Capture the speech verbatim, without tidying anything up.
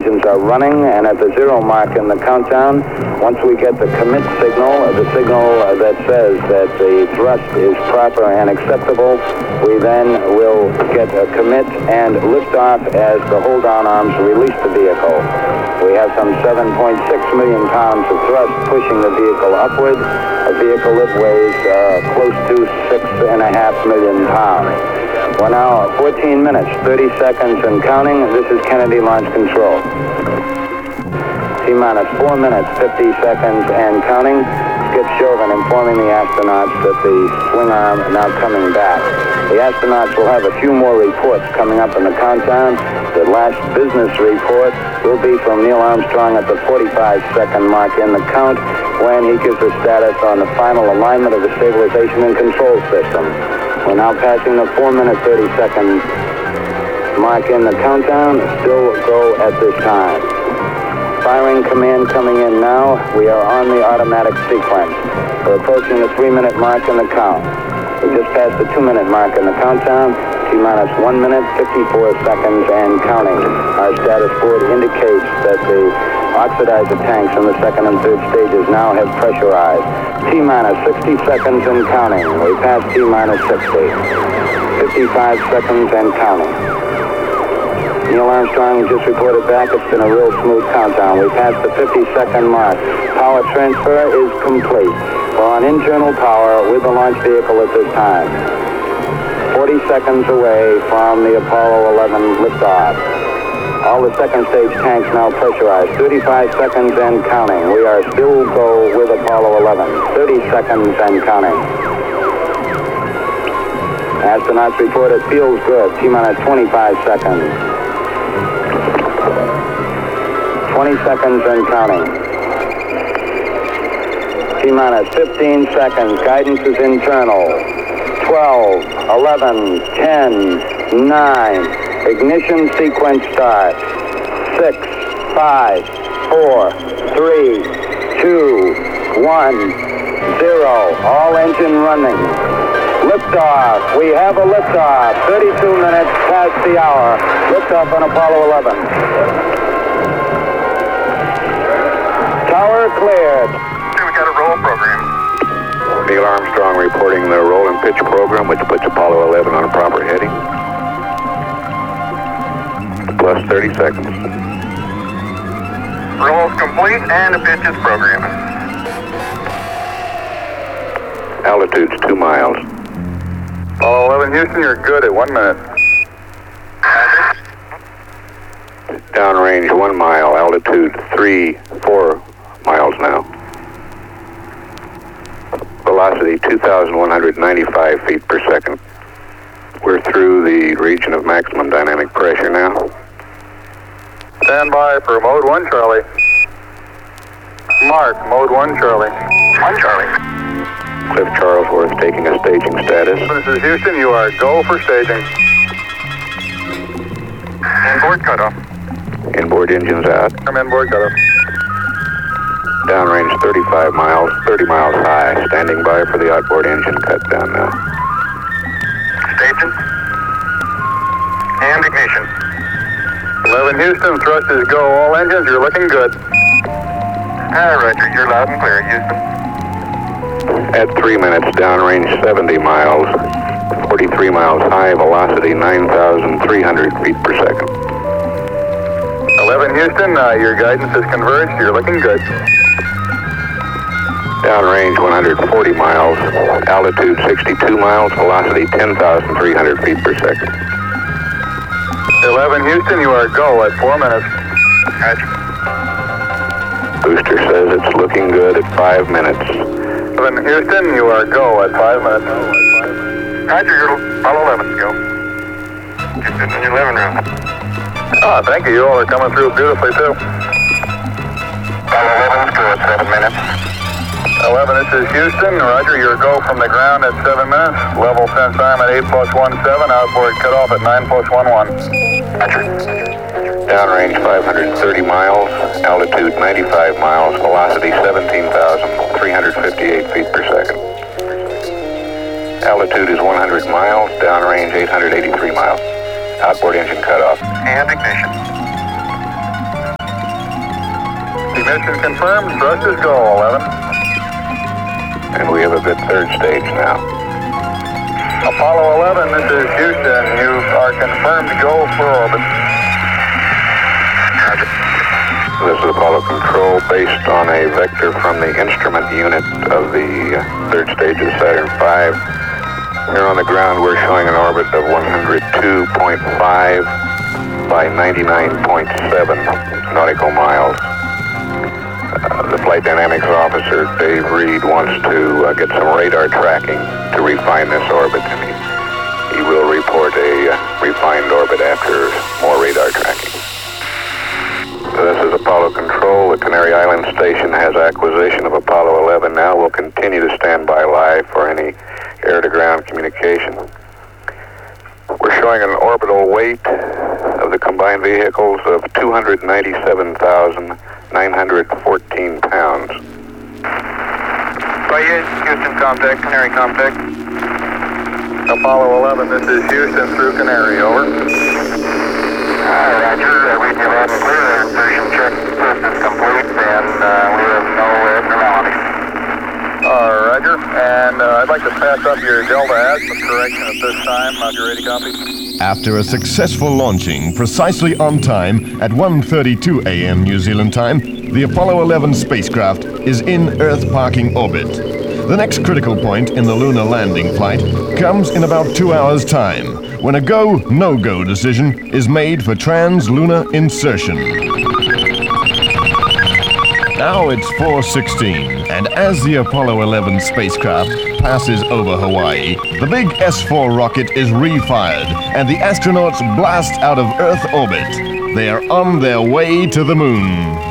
engines are running, and at the zero mark in the countdown, once we get the commit signal, the signal that says that the thrust is proper and acceptable, we then will get a commit and lift off as the hold-on arms release the vehicle. We have some seven point six million pounds of thrust pushing the vehicle upward, a vehicle that weighs uh, close to six and a half million pounds. We're now fourteen minutes, thirty seconds and counting. This is Kennedy Launch Control. T-minus four minutes, fifty seconds and counting. Skip Chauvin informing the astronauts that the swing arm is now coming back. The astronauts will have a few more reports coming up in the countdown. The last business report will be from Neil Armstrong at the forty-five second mark in the count, when he gives a status on the final alignment of the stabilization and control system. We're now passing the four minute, thirty second mark in the countdown. Still go at this time. Firing command coming in now. We are on the automatic sequence. We're approaching the three minute mark in the count. We just passed the two minute mark in the countdown. T-minus one minute, fifty-four seconds and counting. Our status board indicates that the oxidizer tanks in the second and third stages now have pressurized. T-minus sixty seconds and counting. We passed T-minus sixty. fifty-five seconds and counting. Neil Armstrong just reported back. It's been a real smooth countdown. We passed the fifty second mark. Power transfer is complete. We're on internal power with the launch vehicle at this time. forty seconds away from the Apollo eleven liftoff. All the second stage tanks now pressurized. thirty-five seconds and counting. We are still go with Apollo eleven. thirty seconds and counting. Astronauts report it feels good. T-minus twenty-five seconds. twenty seconds and counting. T-minus fifteen seconds. Guidance is internal. twelve, eleven, ten, nine. Ignition sequence starts. six, five, four, three, two, one, zero. All engine running. Liftoff. We have a liftoff. thirty-two minutes past the hour. Liftoff on Apollo eleven. Tower cleared. We got a roll program. Neil Armstrong reporting the roll and pitch program, which puts Apollo eleven on a proper heading. Plus thirty seconds. Roll's complete and the pitch is programming. Altitude's two miles. Apollo eleven Houston, you're good at one minute. Downrange one mile, altitude three, four miles now. Velocity two thousand one hundred ninety-five feet per second. We're through the region of maximum dynamic pressure now. Stand by for mode one, Charlie. Mark, mode one, Charlie. One, Charlie. Cliff Charlesworth taking a staging status. This is Houston, you are go for staging. Inboard cutoff. Inboard engines out. Come inboard cutoff. Downrange thirty-five miles, thirty miles high. Standing by for the outboard engine cut down now. Staging. And ignition. eleven Houston, thrust is go. All engines, you're looking good. Hi, Roger, you're loud and clear, Houston. At three minutes, downrange seventy miles, forty-three miles high, velocity nine thousand three hundred feet per second. eleven Houston, uh, your guidance is converged, you're looking good. Downrange one hundred forty miles, altitude sixty-two miles, velocity ten thousand three hundred feet per second. eleven Houston, you are go at four minutes. Roger. Booster says it's looking good at five minutes. eleven Houston, you are go at five minutes. Roger, you're Apollo eleven, go. Just sitting in your living room. Ah, thank you. You all are coming through beautifully, too. Apollo eleven's go at seven minutes. eleven, this is Houston. Roger, you're go from the ground at seven minutes. Level sense time at eight plus one seven. Outboard cutoff at nine plus one one. Roger. Downrange five hundred thirty miles, altitude ninety-five miles, velocity seventeen thousand three hundred fifty-eight feet per second. Altitude is one hundred miles, downrange eight hundred eighty-three miles. Outboard engine cut off. And ignition. mission confirmed. Thrusters go, eleven. And we have a good third stage now. Apollo eleven, this is Houston. You are confirmed to go for orbit. This is Apollo Control based on a vector from the instrument unit of the uh, third stage of Saturn five. Here on the ground we're showing an orbit of one hundred two point five by ninety-nine point seven nautical miles. Uh, the Flight Dynamics officer, Dave Reed, wants to uh, get some radar tracking to refine this orbit, and he, he will report a uh, refined orbit after more radar tracking. This is Apollo Control. The Canary Island station has acquisition of Apollo eleven now. We'll continue to stand by live for any air-to-ground communication. We're showing an orbital weight of the combined vehicles of two hundred ninety-seven thousand nine hundred fourteen pounds. Right, Houston contact, Canary contact. Apollo eleven, this is Houston through Canary, over. Uh, Roger, uh, we have had clear insertion check is complete, and uh, we have no abnormalities. Uh, Roger, and uh, I'd like to pass up your Delta azimuth correction at this time. Roger, ready, copy. After a successful launching precisely on time at one thirty-two a m New Zealand time, the Apollo eleven spacecraft is in Earth parking orbit. The next critical point in the lunar landing flight comes in about two hours' time, when a go, no-go decision is made for trans-lunar insertion. Now it's four sixteen, and as the Apollo eleven spacecraft passes over Hawaii, the big S four rocket is refired, and the astronauts blast out of Earth orbit. They are on their way to the moon.